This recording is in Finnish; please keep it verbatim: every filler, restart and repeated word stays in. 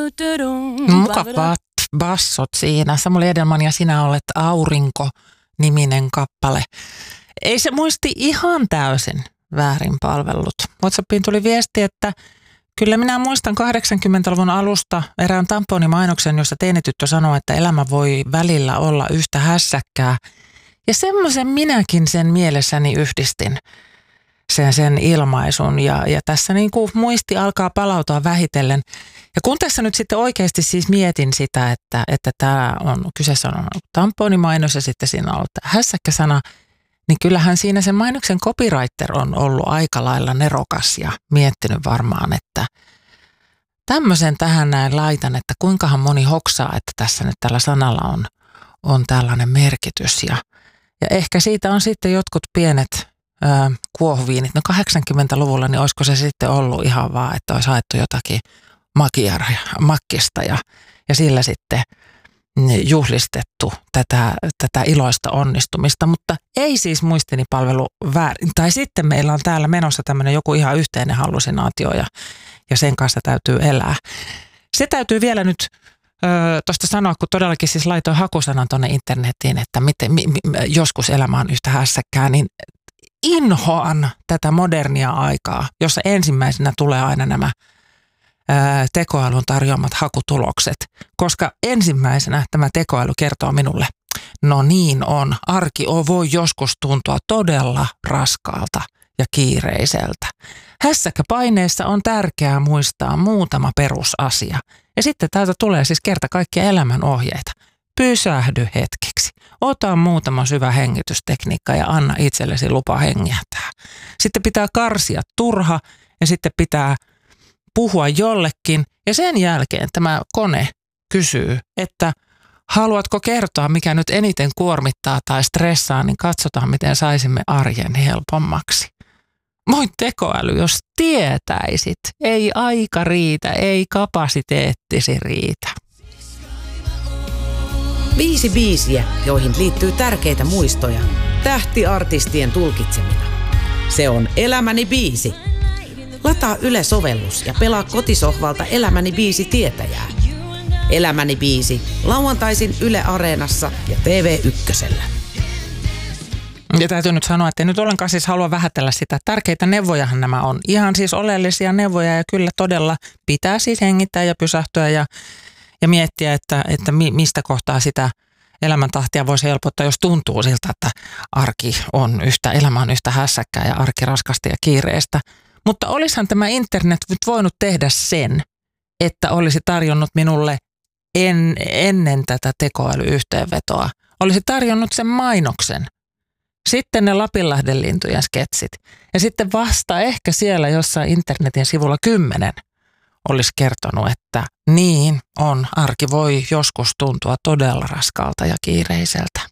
Mukavat bassot siinä. Samuli Edelman ja sinä olet Aurinko-niminen kappale. Ei se muisti ihan täysin väärin palvellut. WhatsAppiin tuli viesti, että kyllä minä muistan kahdeksankymmentäluvun alusta erään tamponimainoksen, jossa teinityttö sanoo, että elämä voi välillä olla yhtä hässäkkää. Ja semmoisen minäkin sen mielessäni yhdistin, sen, sen ilmaisun. Ja, ja tässä niin kuin muisti alkaa palautua vähitellen. Ja kun tässä nyt sitten oikeasti siis mietin sitä, että, että tämä on, kyseessä on tamponimainos ja sitten siinä on ollut hässäkkäsana, niin kyllähän siinä sen mainoksen copywriter on ollut aika lailla nerokas ja miettinyt varmaan, että tämmöisen tähän näin laitan, että kuinkahan moni hoksaa, että tässä nyt tällä sanalla on, on tällainen merkitys. Ja, ja ehkä siitä on sitten jotkut pienet ö, kuohuviinit. No kahdeksankymmentäluvulla, niin olisiko se sitten ollut ihan vaan, että olisi haettu jotakin makiaria, makkista ja, ja sillä sitten juhlistettu tätä, tätä iloista onnistumista, mutta ei siis muistini palvelu väärin. Tai sitten meillä on täällä menossa tämmöinen joku ihan yhteinen hallusinaatio ja, ja sen kanssa täytyy elää. Se täytyy vielä nyt tuosta sanoa, kun todellakin siis laitoin hakusanan tuonne internettiin, että miten, mi, mi, joskus elämä on yhtä hässäkkää, niin inhoan tätä modernia aikaa, jossa ensimmäisenä tulee aina nämä tekoälyn tarjoamat hakutulokset, koska ensimmäisenä tämä tekoäly kertoo minulle, no niin on, arki voi joskus tuntua todella raskaalta ja kiireiseltä. Hässäkkäpaineessa on tärkeää muistaa muutama perusasia. Ja sitten täältä tulee siis kerta kaikkia elämän ohjeita. Pysähdy hetkeksi. Ota muutama syvä hengitystekniikka ja anna itsellesi lupa hengähtää. Sitten pitää karsia turha ja sitten pitää puhua jollekin ja sen jälkeen tämä kone kysyy, että haluatko kertoa, mikä nyt eniten kuormittaa tai stressaa, niin katsotaan, miten saisimme arjen helpommaksi. Moi tekoäly, jos tietäisit, ei aika riitä, ei kapasiteettisi riitä. Viisi biisiä, joihin liittyy tärkeitä muistoja, tähtiartistien tulkitsemina. Se on Elämäni biisi. Lataa Yle-sovellus ja pelaa kotisohvalta Elämäni biisi tietäjää. Elämäni biisi, lauantaisin Yle Areenassa ja T V ykkösellä. Ja täytyy nyt sanoa, että en nyt ollenkaan siis halua vähätellä sitä. Tärkeitä neuvojahan nämä on. Ihan siis oleellisia neuvoja ja kyllä todella pitää siis hengittää ja pysähtyä ja, ja miettiä, että, että mi, mistä kohtaa sitä elämäntahtia voisi helpottaa, jos tuntuu siltä, että arki on yhtä, elämä on yhtä hässäkkää ja arki raskasta ja kiireistä. Mutta olisihan tämä internet nyt voinut tehdä sen, että olisi tarjonnut minulle en, ennen tätä tekoälyyhteenvetoa, olisi tarjonnut sen mainoksen. Sitten ne Lapinlahden lintujen sketsit. Ja sitten vasta ehkä siellä jossain internetin sivulla kymmenen olisi kertonut, että niin on, arki voi joskus tuntua todella raskaalta ja kiireiseltä.